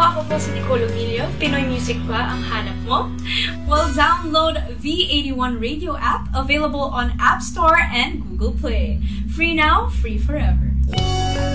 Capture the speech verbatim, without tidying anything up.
ako po si Nicole Ovilio. Pinoy music ba ang hanap mo? Well, download V eighty-one Radio app, available on App Store and Google Play. Free now, free forever.